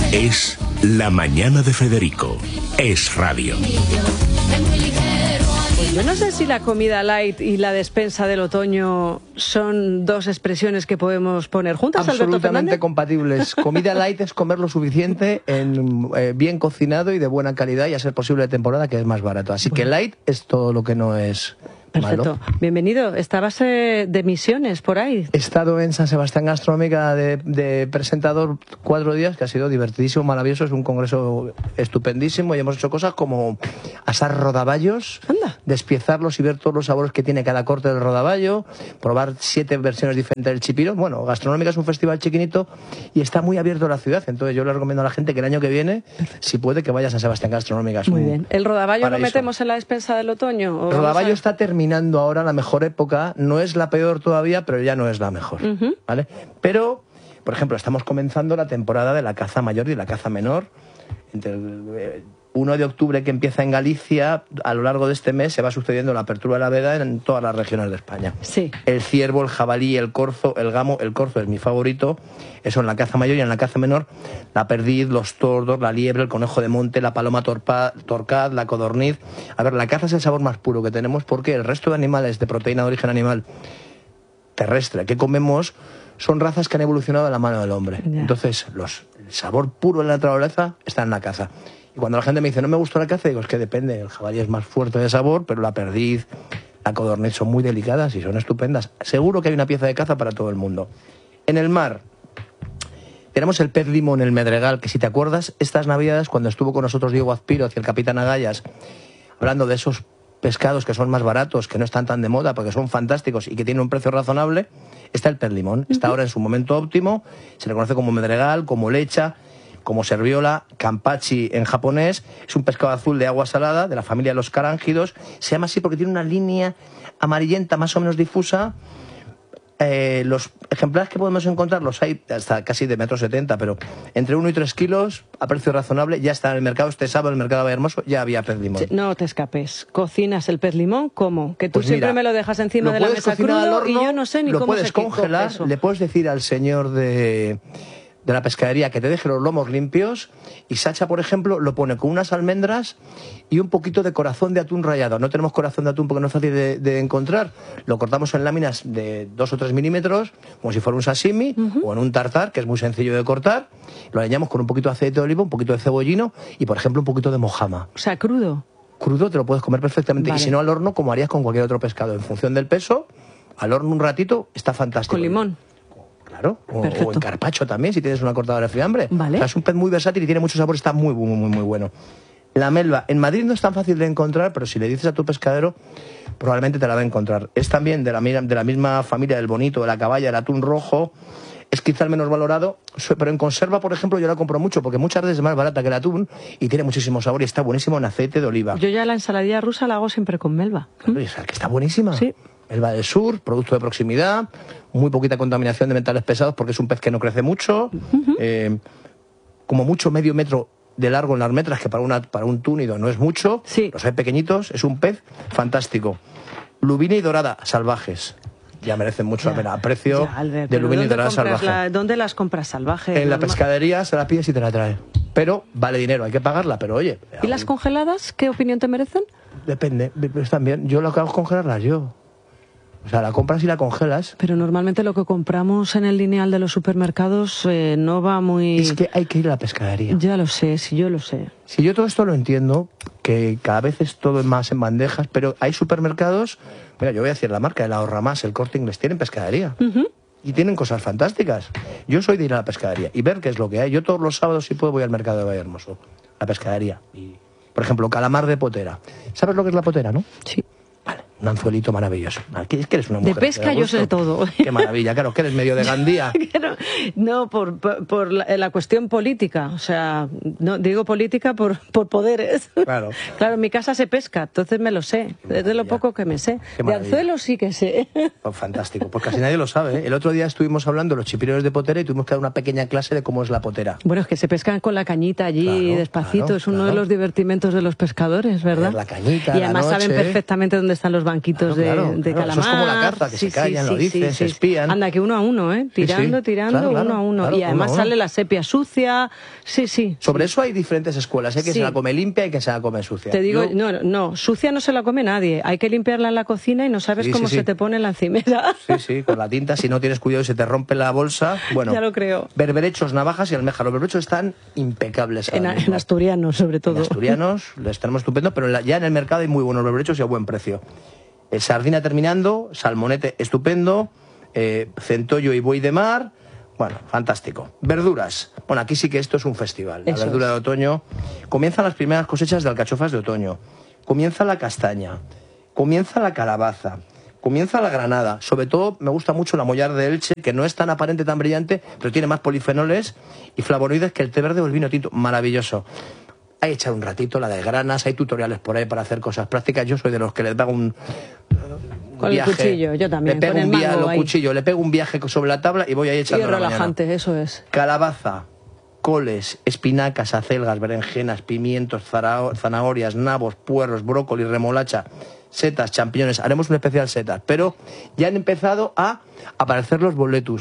Es La Mañana de Federico. Es radio. Pues yo no sé si la comida light y la despensa del otoño son dos expresiones que podemos poner juntas, Alberto Fernández. Absolutamente compatibles. Comida light es comer lo suficiente, bien cocinado y de buena calidad, y a ser posible de temporada, que es más barato. Así que light es todo lo que no es perfecto. malo. Bienvenido. Estabas de misiones por ahí. He estado en San Sebastián Gastronómica de presentador 4 días, que ha sido divertidísimo, maravilloso. Es un congreso estupendísimo y hemos hecho cosas como asar rodaballos, despiezarlos y ver todos los sabores que tiene cada corte del rodaballo, probar 7 versiones diferentes del chipiro. Bueno, Gastronómica es un festival chiquinito y está muy abierto a la ciudad, entonces yo le recomiendo a la gente que el año que viene, si puede, que vaya a San Sebastián Gastronómica. Muy bien. ¿El rodaballo paraíso. ¿Lo metemos en la despensa del otoño? El rodaballo está terminando ahora la mejor época, no es la peor todavía, pero ya no es la mejor, ¿vale? Pero, por ejemplo, estamos comenzando la temporada de la caza mayor y la caza menor. Entre el 1 de octubre, que empieza en Galicia, a lo largo de este mes se va sucediendo la apertura de la veda en todas las regiones de España. Sí. El ciervo, el jabalí, el corzo, el gamo. El corzo es mi favorito, eso en la caza mayor, y en la caza menor la perdiz, los tordos, la liebre, el conejo de monte, la paloma torcaz, la codorniz. A ver, la caza es el sabor más puro que tenemos, porque el resto de animales de proteína de origen animal terrestre que comemos son razas que han evolucionado de la mano del hombre. Ya. Entonces, el sabor puro de la naturaleza está en la caza. Y cuando la gente me dice, no me gustó la caza, digo, es que depende. El jabalí es más fuerte de sabor, pero la perdiz, la codorniz son muy delicadas y son estupendas. Seguro que hay una pieza de caza para todo el mundo. En el mar tenemos el pez limón, el medregal, que si te acuerdas, estas navidades, cuando estuvo con nosotros Diego Azpiro hacia el Capitán Agallas, hablando de esos pescados que son más baratos, que no están tan de moda, porque son fantásticos y que tienen un precio razonable, está el pez limón. Está ahora en su momento óptimo, se le conoce como medregal, como lecha, como serviola, kampachi en japonés. Es un pescado azul de agua salada, de la familia de los carángidos. Se llama así porque tiene una línea amarillenta más o menos difusa. Los ejemplares que podemos encontrar los hay hasta casi de 1,70 m, pero entre 1 y 3 kilos, a precio razonable, ya está en el mercado. Este sábado en el mercado de Vallehermoso ya había pez limón. No te escapes. ¿Cocinas el pez limón? ¿Cómo? Que tú Pues siempre mira, me lo dejas encima de la mesa crudo y yo no sé ni lo cómo puedes se congelar, eso. le puedes decir al señor de la pescadería que te deje los lomos limpios, y Sacha, por ejemplo, lo pone con unas almendras y un poquito de corazón de atún rallado. No tenemos corazón de atún porque no es fácil de encontrar. Lo cortamos en láminas de 2 o 3 milímetros, como si fuera un sashimi, o en un tartar, que es muy sencillo de cortar. Lo añadimos con un poquito de aceite de oliva, un poquito de cebollino y, por ejemplo, un poquito de mojama. O sea, crudo. Crudo te lo puedes comer perfectamente. Vale. Y si no, al horno, como harías con cualquier otro pescado. En función del peso, al horno un ratito, está fantástico. Con limón. Claro, o en carpaccio también, si tienes una cortadora de fiambre. Vale. O sea, es un pez muy versátil y tiene mucho sabor, está muy bueno. La melva, en Madrid no es tan fácil de encontrar, pero si le dices a tu pescadero, probablemente te la va a encontrar. Es también de la misma familia del bonito, de la caballa, el atún rojo. Es quizá el menos valorado, pero en conserva, por ejemplo, yo la compro mucho, porque muchas veces es más barata que el atún y tiene muchísimo sabor y está buenísimo en aceite de oliva. Yo ya la ensaladilla rusa la hago siempre con melva. Claro, y es que está buenísima. Sí. Melva del Sur, producto de proximidad, muy poquita contaminación de metales pesados porque es un pez que no crece mucho, como mucho medio metro de largo en las metras, que para un túnido no es mucho. Sí. Los hay pequeñitos, es un pez fantástico. Lubina y dorada, salvajes. Ya merecen mucho la pena. A precio de lubina y dorada salvaje. ¿Dónde las compras salvajes? En la pescadería se la pides y te la trae. Pero vale dinero, hay que pagarla, pero oye. ¿Y las congeladas? ¿Qué opinión te merecen? Depende, están bien. Yo lo que hago es congelarlas yo. O sea, la compras y la congelas. Pero normalmente lo que compramos en el lineal de los supermercados no va muy... Es que hay que ir a la pescadería. Ya lo sé, si yo lo sé. Si yo todo esto lo entiendo, que cada vez es todo más en bandejas, pero hay supermercados, mira, yo voy a decir la marca, el Ahorra Más, el Corte Inglés, tienen pescadería. Y tienen cosas fantásticas. Yo soy de ir a la pescadería y ver qué es lo que hay. Yo todos los sábados, si puedo, voy al mercado de Vallehermoso, la pescadería. Y, por ejemplo, calamar de potera. ¿Sabes lo que es la potera, no? Sí. Vale, un anzuelito maravilloso. Es que eres una mujer. De pesca yo sé todo. Qué maravilla, claro, que eres medio de Gandía. No, por la cuestión política. O sea, no digo política por poderes. Claro. Claro, en mi casa se pesca, entonces me lo sé. Es de lo poco que me sé. De anzuelos sí que sé. Oh, fantástico, pues casi nadie lo sabe, ¿eh? El otro día estuvimos hablando de los chipirones de potera y tuvimos que dar una pequeña clase de cómo es la potera. Bueno, es que se pescan con la cañita allí despacito. Es uno de los divertimentos de los pescadores, ¿verdad? La cañita, y además saben perfectamente dónde están los banquitos de calamar. Eso es como la caza, que se callan, lo dicen, se espían. Anda, que uno a uno, tirando, claro, uno a uno. Y además sale la sepia sucia. Sí. Sobre eso hay diferentes escuelas. Hay quien se la come limpia y quien se la come sucia. Te digo, no, sucia no se la come nadie. Hay que limpiarla en la cocina y no sabes cómo se te pone en la encimera. Sí, con la tinta, si no tienes cuidado y se te rompe la bolsa. Bueno, ya lo creo. Berberechos, navajas y almejas. Los berberechos están impecables. En asturianos, sobre todo. En asturianos, les tenemos estupendo, pero ya en el mercado hay muy buenos berberechos y a buen precio. Sardina terminando, salmonete estupendo, centollo y buey de mar. Bueno, fantástico. Verduras. Bueno, aquí sí que esto es un festival. La verdura de otoño. Comienzan las primeras cosechas de alcachofas de otoño. Comienza la castaña. Comienza la calabaza. Comienza la granada. Sobre todo me gusta mucho la mollar de Elche, que no es tan aparente, tan brillante, pero tiene más polifenoles y flavonoides que el té verde o el vino tinto. Maravilloso. Hay que echar un ratito, la de granas, hay tutoriales por ahí para hacer cosas prácticas. Yo soy de los que les hago un con viaje, el cuchillo, yo también. Le pego un viaje sobre la tabla y voy ahí echando. Y relajante, eso es. Calabaza, coles, espinacas, acelgas, berenjenas, pimientos, zanahorias, nabos, puerros, brócoli, remolacha, setas, champiñones. Haremos un especial setas, pero ya han empezado a aparecer los boletus.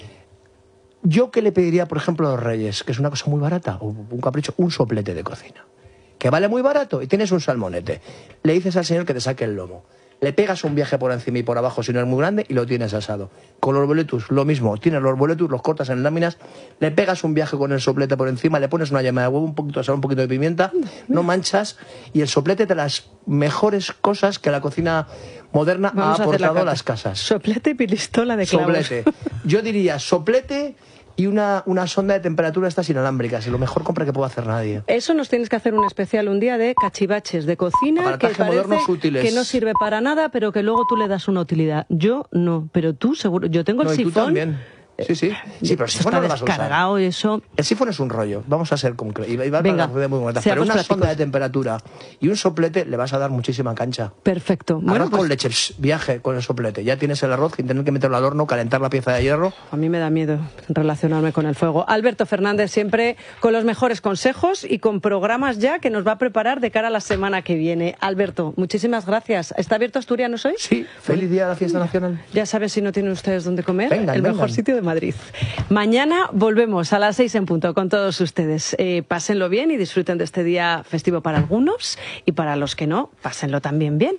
Yo que le pediría, por ejemplo, a los Reyes, que es una cosa muy barata, o un capricho, un soplete de cocina, que vale muy barato y tienes un salmonete. Le dices al señor que te saque el lomo. Le pegas un viaje por encima y por abajo si no es muy grande y lo tienes asado. Con los boletus, lo mismo. Tienes los boletus, los cortas en láminas, le pegas un viaje con el soplete por encima, le pones una yema de huevo, un poquito de sal, un poquito de pimienta, no manchas, y el soplete de las mejores cosas que la cocina moderna ha aportado a las casas. Soplete y pistola de clavos. Soplete. Yo diría soplete y una sonda de temperatura estas inalámbricas, y lo mejor compra que puede hacer nadie. Eso nos tienes que hacer un especial un día de cachivaches de cocina que parece que no sirve para nada, pero que luego tú le das una utilidad. Yo no, pero tú seguro. Yo tengo el sifón. Tú también. Sí, pero el sifón no lo vas a usar. Eso. El sifón es un rollo, vamos a ser concretos. Pero una sonda de temperatura y un soplete le vas a dar muchísima cancha. Perfecto. Arroz con leche, viaje con el soplete. Ya tienes el arroz sin tener que meterlo al horno, calentar la pieza de hierro. A mí me da miedo relacionarme con el fuego. Alberto Fernández siempre con los mejores consejos y con programas ya que nos va a preparar de cara a la semana que viene. Alberto, muchísimas gracias. ¿Está abierto Asturianos hoy? Sí, feliz día de la fiesta nacional. Ya sabes, si no tienen ustedes dónde comer, vengan. Mejor sitio de Madrid. Mañana volvemos a las 6 en punto con todos ustedes. Pásenlo bien y disfruten de este día festivo para algunos, y para los que no, pásenlo también bien.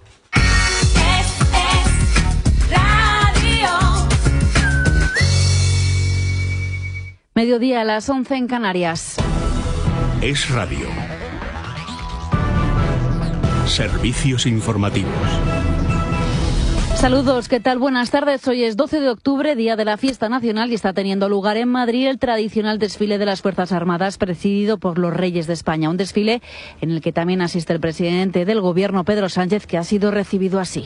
Mediodía a las 11 en Canarias. Es Radio. Servicios informativos. Saludos, ¿qué tal? Buenas tardes. Hoy es 12 de octubre, día de la fiesta nacional, y está teniendo lugar en Madrid el tradicional desfile de las Fuerzas Armadas presidido por los Reyes de España. Un desfile en el que también asiste el presidente del Gobierno, Pedro Sánchez, que ha sido recibido así.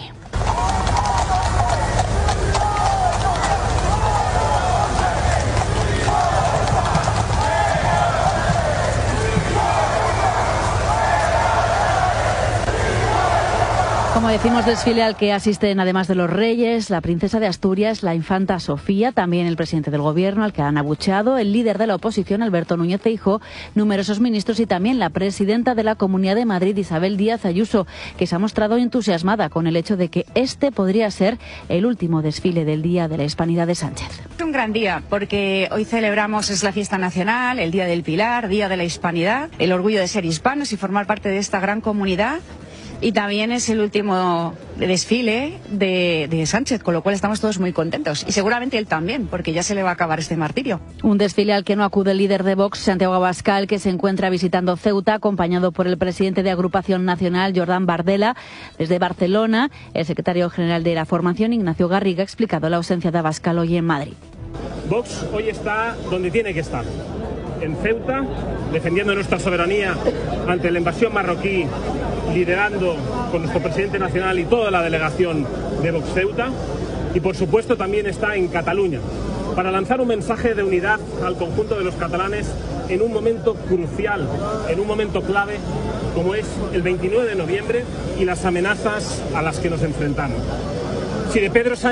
Como decimos, desfile al que asisten, además de los Reyes, la princesa de Asturias, la infanta Sofía, también el presidente del Gobierno, al que han abucheado, el líder de la oposición, Alberto Núñez Feijóo, numerosos ministros y también la presidenta de la Comunidad de Madrid, Isabel Díaz Ayuso, que se ha mostrado entusiasmada con el hecho de que este podría ser el último desfile del Día de la Hispanidad de Sánchez. Es un gran día porque hoy celebramos, es la fiesta nacional, el Día del Pilar, Día de la Hispanidad, el orgullo de ser hispanos y formar parte de esta gran comunidad. Y también es el último desfile de Sánchez, con lo cual estamos todos muy contentos. Y seguramente él también, porque ya se le va a acabar este martirio. Un desfile al que no acude el líder de Vox, Santiago Abascal, que se encuentra visitando Ceuta, acompañado por el presidente de Agrupación Nacional, Jordán Bardella. Desde Barcelona, el secretario general de la formación, Ignacio Garriga, ha explicado la ausencia de Abascal hoy en Madrid. Vox hoy está donde tiene que estar, en Ceuta, defendiendo nuestra soberanía ante la invasión marroquí, liderando con nuestro presidente nacional y toda la delegación de Vox Ceuta, y por supuesto también está en Cataluña, para lanzar un mensaje de unidad al conjunto de los catalanes en un momento crucial, en un momento clave, como es el 29 de noviembre y las amenazas a las que nos enfrentamos. Si de Pedro Sánchez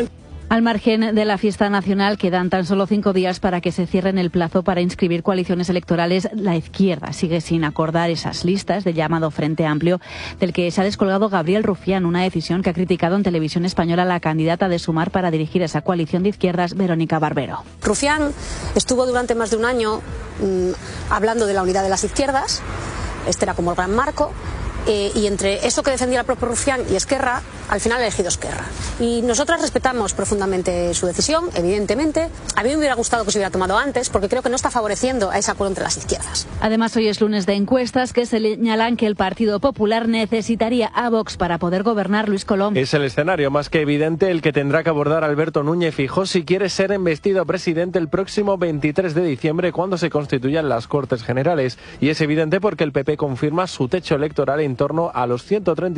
Al margen de la fiesta nacional, quedan tan solo 5 días para que se cierren el plazo para inscribir coaliciones electorales. La izquierda sigue sin acordar esas listas del llamado Frente Amplio, del que se ha descolgado Gabriel Rufián, una decisión que ha criticado en Televisión Española la candidata de Sumar para dirigir esa coalición de izquierdas, Verónica Barbero. Rufián estuvo durante más de un año hablando de la unidad de las izquierdas. Este era como el gran marco. Y entre eso que defendía el propio Rufián y Esquerra, al final ha elegido Esquerra. Y nosotras respetamos profundamente su decisión, evidentemente. A mí me hubiera gustado que se hubiera tomado antes, porque creo que no está favoreciendo a ese acuerdo entre las izquierdas. Además, hoy es lunes de encuestas que señalan que el Partido Popular necesitaría a Vox para poder gobernar. Luis Colom. Es el escenario más que evidente el que tendrá que abordar Alberto Núñez Feijóo si quiere ser investido presidente el próximo 23 de diciembre, cuando se constituyan las Cortes Generales. Y es evidente porque el PP confirma su techo electoral en torno a los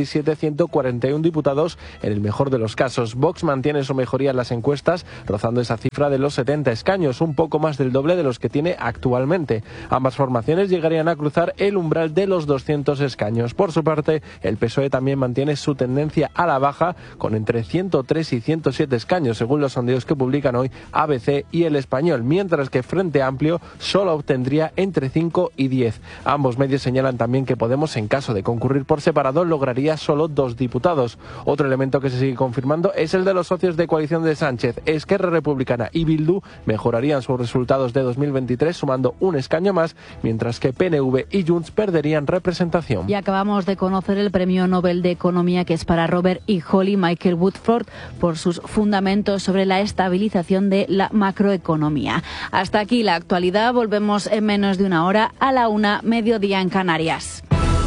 137-141 diputados en el mejor de los casos. Vox mantiene su mejoría en las encuestas, rozando esa cifra de los 70 escaños, un poco más del doble de los que tiene actualmente. Ambas formaciones llegarían a cruzar el umbral de los 200 escaños. Por su parte, el PSOE también mantiene su tendencia a la baja, con entre 103 y 107 escaños, según los sondeos que publican hoy ABC y El Español, mientras que Frente Amplio solo obtendría entre 5 y 10. Ambos medios señalan también que Podemos, en caso de concurrir por separado, lograría solo 2 diputados. Otro elemento que se sigue confirmando es el de los socios de coalición de Sánchez. Esquerra Republicana y Bildu mejorarían sus resultados de 2023 sumando un escaño más, mientras que PNV y Junts perderían representación. Y acabamos de conocer el Premio Nobel de Economía, que es para Robert E. Hall y Michael Woodford por sus fundamentos sobre la estabilización de la macroeconomía. Hasta aquí la actualidad. Volvemos en menos de una hora, a la 1:00, mediodía en Canarias.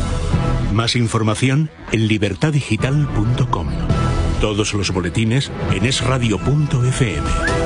Más información en libertadigital.com. Todos los boletines en esradio.fm.